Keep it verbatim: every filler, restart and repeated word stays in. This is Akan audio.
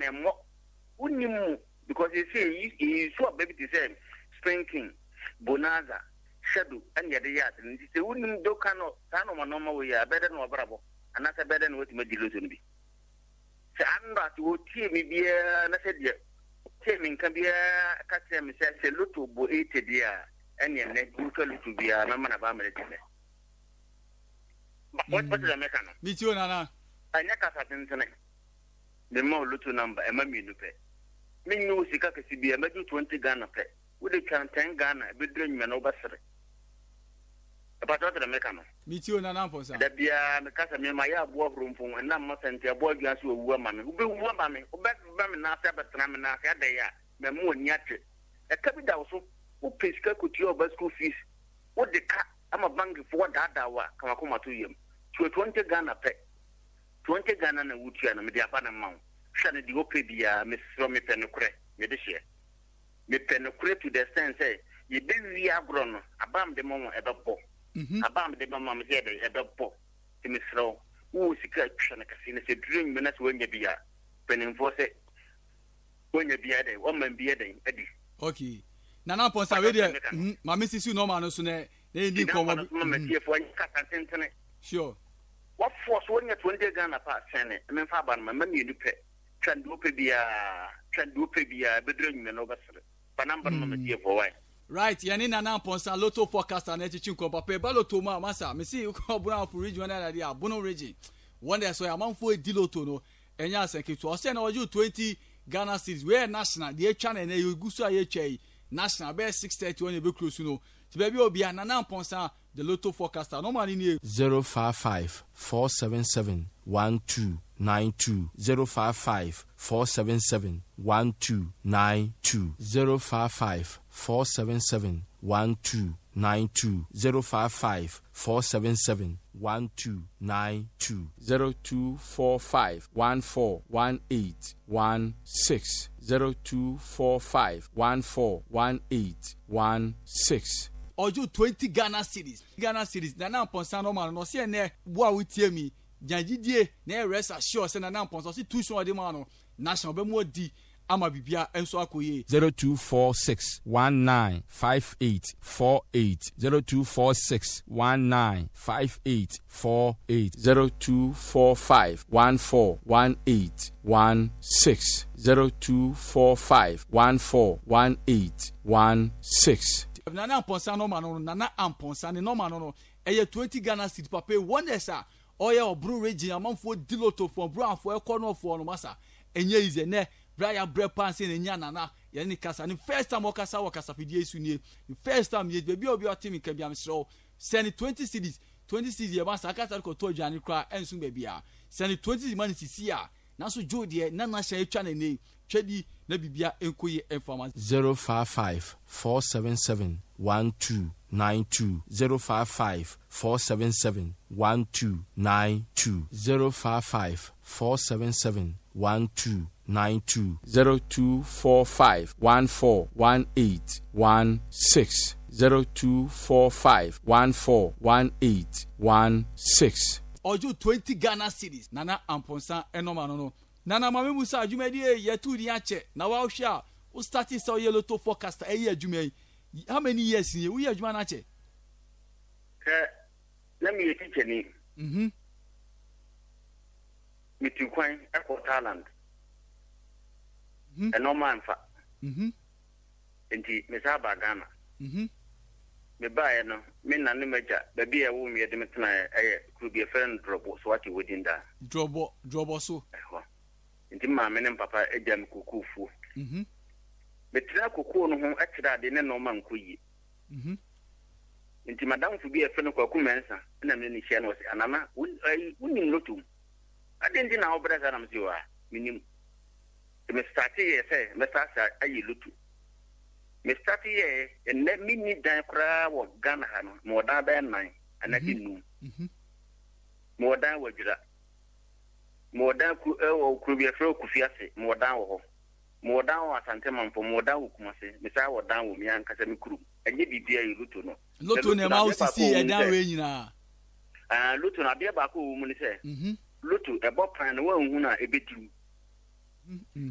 mo unimu because you say you saw baby to say Spring King Bonanza Shadow and the yard and you say unim do cano tano manoma we are better than bravo and that's a better than what my delusion be. Say I'm not to team me be a said yeah. Teaming can be a catch says a little bo eight dear and your neck will to be a man of American. What was the mechanism? Me too, Nana. I never sat in tonight. The more little number, a mammy to pay. Me no Sika be a medal twenty Ghana pay. Would it can ten Ghana, a bit dream and over three. About what the mechanism? Me too, Nana. That be a Casa my work room for and not must enter a boy glass to a woman who be woman who back women after but Ramana had they are, Memo Nyat. A capital who pays could your bus school fees. What the cat? I'm a bank for that hour, Kamakuma to him. To a twenty Ghana pay. Twenty Ghana and Woodyan and the Abana Mount. Shannon the Opia, Miss Romy Penocre, Medicare. Me Penocre to the stand say, ye busy agron, abam the moment ever bought. Abam the mamma head ever bought. To Miss Row, who is a catch casino, a dream minutes when you be a penning for say, when you be a day, woman be a day, Eddie. Okay. Nana Ponsa, my missus, you know, Manusune. They need come for sure. What force when you're twenty Ghana past Senate? I mean, Faban, my money you pay. Can do pay be a can do pay be a bedroom and over. But number here for why? Right, Yanina Namponsa, Lotto forecast and education, Papa, Baloto, Massa, Missy, you call Brown for region area, Bono region. One day, so I'm on for a dilotono, and yes, I keep to send over you twenty Ghana cities where national, the channel, and you go so a national, bear six thirty when you be close, you know. Baby will be an anamponsa the Lotto forecaster. No money near zero five five four seven seven one two nine two zero five five four seven seven one two nine two zero five five four seven seven one two nine two zero five five four seven seven one two nine two zero two four five one four one eight one six zero two four five one four one eight one six. Oju twenty Ghana cities. Ghana cities. Nana Ponsa no man no see ne boa wutie mi. Janjidie na rest assure say Nana Ponsa si two so de man no national be mo di ama bibia enso akoye. zero two four six one nine five eight four eight zero two four six one nine five eight four eight zero two four five one four one eight one six zero two four five one four one eight one six. Nana Ponsa no man no Nana Amponsa ne no man no eye twenty Ghana city papa one esa oye obru region amanfo diloto for bro afo ekono for no masa enye ize ne Brian Brepan ne nya nana ye ni kasa ni first time okasa wakasa pidie su ni first time ye baby obi otimi ka bia msro send twenty cities twenty cities ye ba sakata ko to adwane kra ensu baby a send twenty man sisi a na so jodie na na sha etwa na nei twedi na bibia enkoye information zero five five four seven seven one two nine two zero five five four seven seven one two nine two zero five five four seven seven one two nine two zero two four five one four one eight one six zero two four five one four one eight one six. Oju twenty Ghana cities. Nana Amponsa enoma no no. Nana mame musa adwumadi e yetu ni ache na wa hwea o start so yellow to forecast e ye adwumai. How many years you we adwuma na ache? Eh, let me teach you. Mhm. Me tu kwan e talent. Mhm. E no man fa. Mhm. Enti me sa ba Ghana. Mhm. Me ba ye no, me na ne meja, ba bi e wo me de metena e kru bi friend drop so what within that. Drobo drobo so. Nti ma me ne papa eja me kukufu. Mhm. Betra kuku no ho akira de ne no man koyi. Mhm. Nti madam fu bi e fe no kwaku mensa na me ne hia no se anana unim lotum. Ade ndi na obra za na mzi wa minim. Me start ye say me start ayi lotu. Me start ye en na mini dan kra wo Ghana ha no mo da ba nine anaki num. Mhm. Mo da wajira. Mo da ku e wo ku bi e fe ku fiase mo da wo. Mo da wo asante mampo mo da wo kumase me sa wo da wo mi an kasa mi kuru. Enye bibia yi lotu no. Lotu ne ma osisi e dan we nyina. Ah lotu na bia ba ko wo mu ni se. Mhm. Lotu e bo pan no wa hu na e betru. Mhm.